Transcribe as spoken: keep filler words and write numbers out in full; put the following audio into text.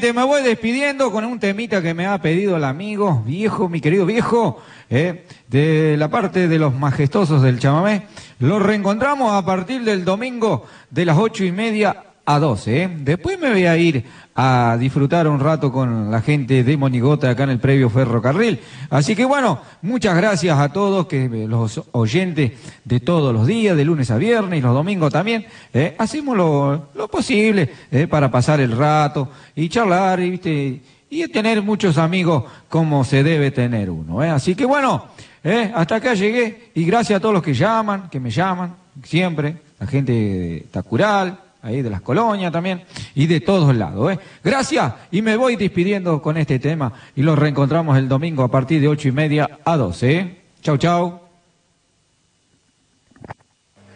gente, me voy despidiendo con un temita que me ha pedido el amigo viejo, mi querido viejo, eh, de la parte de los majestuosos del chamamé. Los reencontramos a partir del domingo de las ocho y media a doce. ¿eh? Después me voy a ir a disfrutar un rato con la gente de Monigota acá en el previo ferrocarril. Así que bueno, muchas gracias a todos, que los oyentes de todos los días, de lunes a viernes y los domingos también, ¿eh? hacemos lo, lo posible ¿eh? para pasar el rato y charlar y, ¿viste? y tener muchos amigos como se debe tener uno. ¿eh? Así que bueno, ¿eh? hasta acá llegué y gracias a todos los que llaman, que me llaman siempre, la gente de Tacural, ahí de las colonias también, y de todos lados. ¿eh? Gracias, y me voy despidiendo con este tema, y los reencontramos el domingo a partir de ocho y media a doce. ¿eh? Chau, chau.